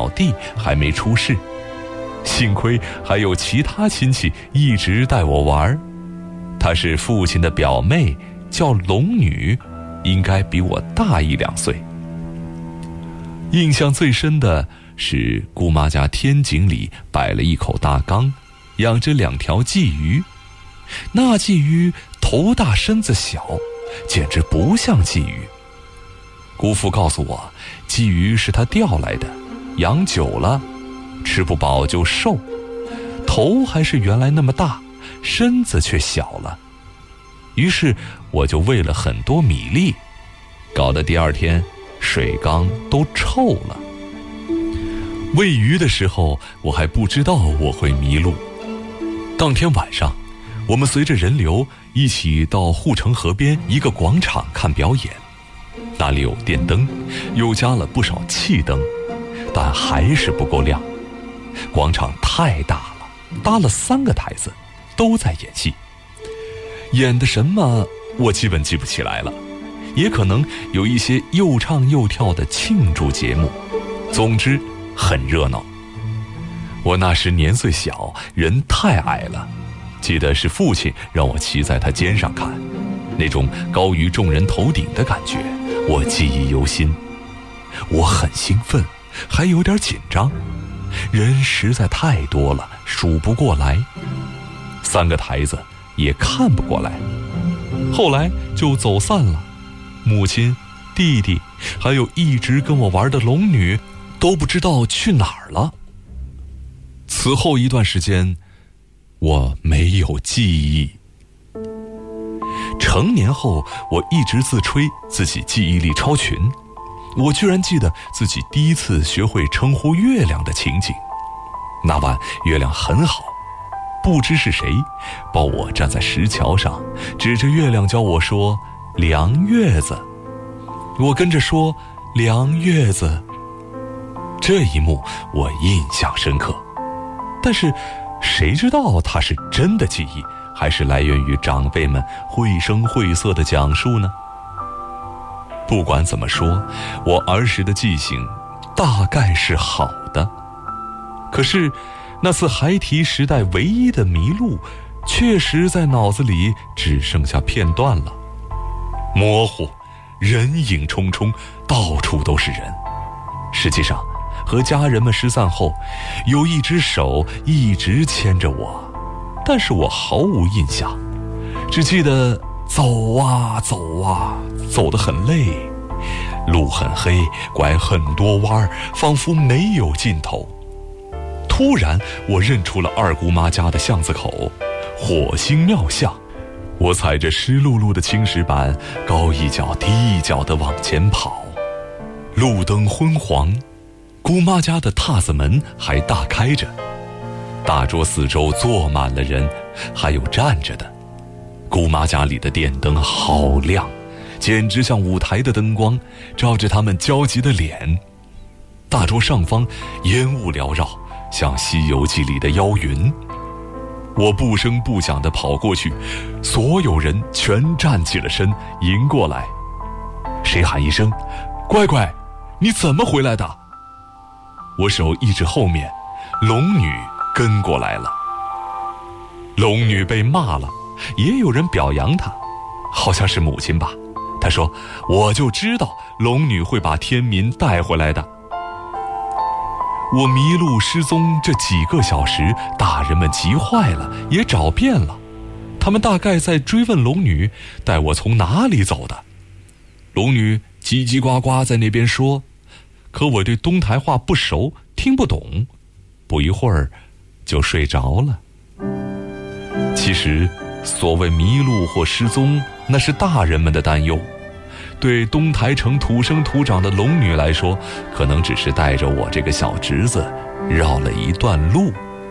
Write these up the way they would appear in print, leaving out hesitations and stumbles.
小弟还没出世，幸亏还有其他亲戚一直带我玩。她是父亲的表妹，叫龙女，应该比我大1-2岁。印象最深的是姑妈家天井里摆了一口大缸，养着2条鲫鱼。那鲫鱼头大身子小，简直不像鲫鱼。姑父告诉我，鲫鱼是他钓来的，养久了吃不饱就瘦，头还是原来那么大，身子却小了。于是我就喂了很多米粒，搞得第2天水缸都臭了。喂鱼的时候，我还不知道我会迷路。当天晚上，我们随着人流一起到护城河边一个广场看表演。那里有电灯，又加了不少气灯，但还是不够亮。广场太大了，搭了3个台子，都在演戏。演的什么我基本记不起来了，也可能有一些又唱又跳的庆祝节目。总之很热闹。我那时年岁小，人太矮了，记得是父亲让我骑在他肩上看，那种高于众人头顶的感觉我记忆犹新。我很兴奋，还有点紧张，人实在太多了，数不过来，3个台子也看不过来。后来就走散了，母亲、弟弟还有一直跟我玩的龙女都不知道去哪儿了。此后一段时间我没有记忆。成年后，我一直自吹自己记忆力超群，我居然记得自己第一次学会称呼月亮的情景。那晚月亮很好，不知是谁抱我站在石桥上，指着月亮教我说凉月子。我跟着说凉月子。这一幕我印象深刻，但是谁知道它是真的记忆，还是来源于长辈们绘声绘色的讲述呢？不管怎么说，我儿时的记性大概是好的。可是那次孩提时代唯一的迷路，确实在脑子里只剩下片段了，模糊，人影匆匆，到处都是人。实际上和家人们失散后，有一只手一直牵着我，但是我毫无印象，只记得走啊走啊，走得很累，路很黑，拐很多弯，仿佛没有尽头。突然我认出了二姑妈家的巷子口，火星庙巷。我踩着湿漉漉的青石板，高一脚低一脚地往前跑。路灯昏黄，姑妈家的榻子门还大开着，大桌四周坐满了人，还有站着的。姑妈家里的电灯好亮，简直像舞台的灯光，照着他们焦急的脸。大桌上方烟雾缭绕，像《西游记》里的妖云。我不声不响地跑过去，所有人全站起了身迎过来。谁喊一声乖乖，你怎么回来的？我手一指后面，龙女跟过来了。龙女被骂了，也有人表扬她，好像是母亲吧。她说我就知道龙女会把天民带回来的。我迷路失踪这几个小时，大人们急坏了，也找遍了，他们大概在追问龙女带我从哪里走的。龙女叽叽呱呱在那边说，可我对东台话不熟，听不懂，不一会儿就睡着了。其实所谓迷路或失踪，那是大人们的担忧，对东台城土生土长的龙女来说，可能只是带着我这个小侄子绕了一段路。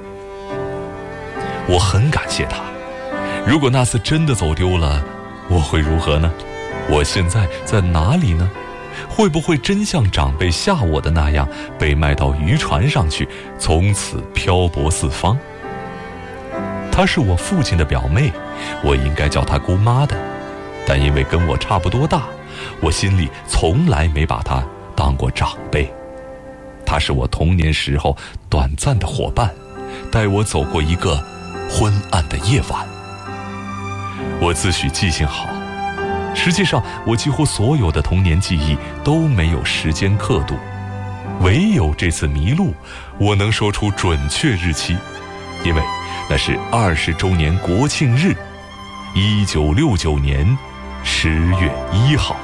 我很感谢她，如果那次真的走丢了，我会如何呢？我现在在哪里呢？会不会真像长辈吓我的那样，被卖到渔船上去，从此漂泊四方？她是我父亲的表妹，我应该叫她姑妈的，但因为跟我差不多大，我心里从来没把她当过长辈。她他是我童年时候短暂的伙伴，带我走过一个昏暗的夜晚。我自诩记性好，实际上我几乎所有的童年记忆都没有时间刻度，唯有这次迷路，我能说出准确日期，因为那是20周年国庆日，1969年10月1号。